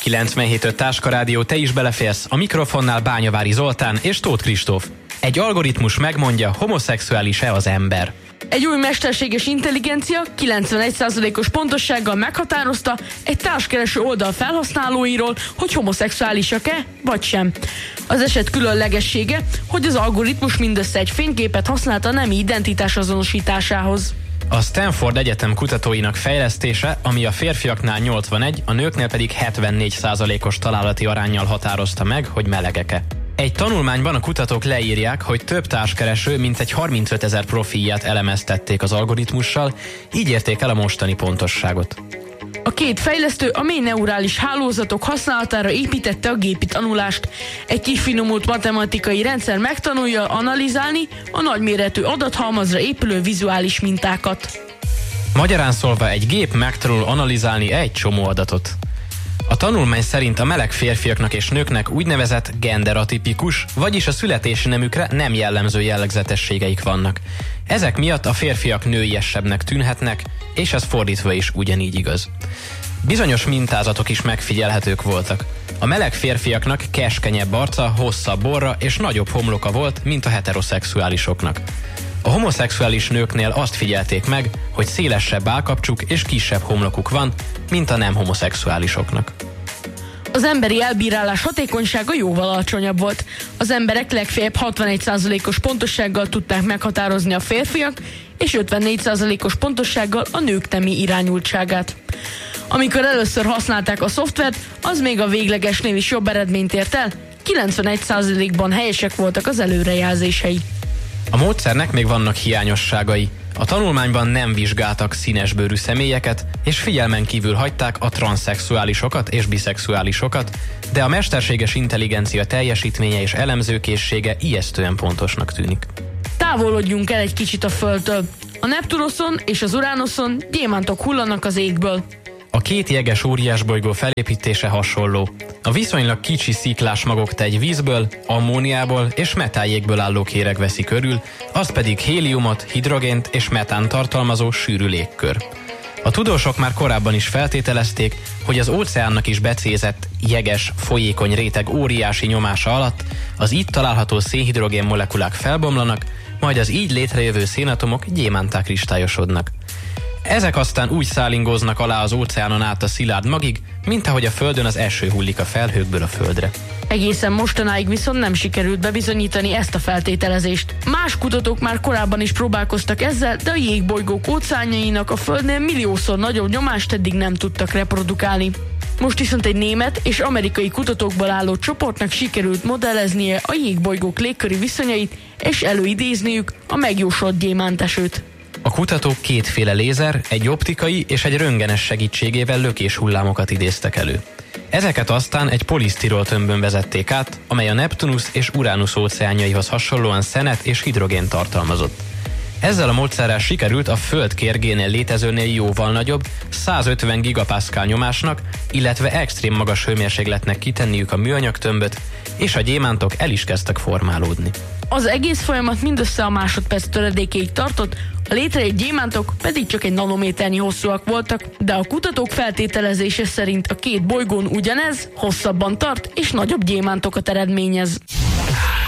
97.5 Táska Rádió, te is beleférsz, a mikrofonnál Bányavári Zoltán és Tóth Kristóf. Egy algoritmus megmondja, homoszexuális-e az ember. Egy új mesterséges intelligencia 91%-os pontossággal meghatározta egy társkereső oldal felhasználóiról, hogy homoszexuálisak-e, vagy sem. Az eset különlegessége, hogy az algoritmus mindössze egy fényképet használta nemi identitás azonosításához. A Stanford Egyetem kutatóinak fejlesztése, ami a férfiaknál 81, a nőknél pedig 74%-os találati aránnyal határozta meg, hogy melegek-e. Egy tanulmányban a kutatók leírják, hogy több társkereső mintegy 35 000 profilját elemeztették az algoritmussal, így érték el a mostani pontosságot. A két fejlesztő a mély neurális hálózatok használatára építette a gépi tanulást. Egy kifinomult matematikai rendszer megtanulja analizálni a nagyméretű adathalmazra épülő vizuális mintákat. Magyarán szólva, egy gép megtanul analizálni egy csomó adatot. A tanulmány szerint a meleg férfiaknak és nőknek úgynevezett genderatipikus, vagyis a születési nemükre nem jellemző jellegzetességeik vannak. Ezek miatt a férfiak nőiesebbnek tűnhetnek, és ez fordítva is ugyanígy igaz. Bizonyos mintázatok is megfigyelhetők voltak. A meleg férfiaknak keskenyebb arca, hosszabb orra és nagyobb homloka volt, mint a heteroszexuálisoknak. A homoszexuális nőknél azt figyelték meg, hogy szélesebb állkapcsuk és kisebb homlokuk van, mint a nem homoszexuálisoknak. Az emberi elbírálás hatékonysága jóval alacsonyabb volt. Az emberek legfeljebb 61%-os pontossággal tudták meghatározni a férfiak, és 54%-os pontossággal a nők nemi irányultságát. Amikor először használták a szoftvert, az még a véglegesnél is jobb eredményt ért el, 91%-ban helyesek voltak az előrejelzései. A módszernek még vannak hiányosságai. A tanulmányban nem vizsgáltak színesbőrű személyeket, és figyelmen kívül hagyták a transzszexuálisokat és biszexuálisokat, de a mesterséges intelligencia teljesítménye és elemzőkészsége ijesztően pontosnak tűnik. Távolodjunk el egy kicsit a Földtől. A Neptunoszon és az Uránoszon gyémántok hullanak az égből. A két jeges óriásbolygó felépítése hasonló. A viszonylag kicsi sziklás magoktegy vízből, ammóniából és metáljégből álló kéreg veszi körül, az pedig héliumot, hidrogént és metánt tartalmazó sűrű légkör. A tudósok már korábban is feltételezték, hogy az óceánnak is becézett, jeges, folyékony réteg óriási nyomása alatt az itt található szénhidrogén molekulák felbomlanak, majd az így létrejövő szénatomok gyémánttá kristályosodnak. Ezek aztán úgy szállingoznak alá az óceánon át a szilárd magig, mint ahogy a Földön az eső hullik a felhőkből a földre. Egészen mostanáig viszont nem sikerült bebizonyítani ezt a feltételezést. Más kutatók már korábban is próbálkoztak ezzel, de a jégbolygók óceánjainak a Földnél milliószor nagyobb nyomást eddig nem tudtak reprodukálni. Most viszont egy német és amerikai kutatókból álló csoportnak sikerült modelleznie a jégbolygók légköri viszonyait, és előidézniük a megjósolt gyémántesőt. A kutatók kétféle lézer, egy optikai és egy röntgenes segítségével lökéshullámokat idéztek elő. Ezeket aztán egy polisztirol tömbön vezették át, amely a Neptunusz és Uránusz óceánjaihoz hasonlóan szenet és hidrogént tartalmazott. Ezzel a módszerrel sikerült a Föld kérgénél létezőnél jóval nagyobb, 150 gigapaszkál nyomásnak, illetve extrém magas hőmérsékletnek kitenniük a műanyag tömböt, és a gyémántok el is kezdtek formálódni. Az egész folyamat mindössze a másodperc töredékéig tartott, a létrejött gyémántok pedig csak egy nanométernyi hosszúak voltak, de a kutatók feltételezése szerint a két bolygón ugyanez hosszabban tart és nagyobb gyémántokat eredményez.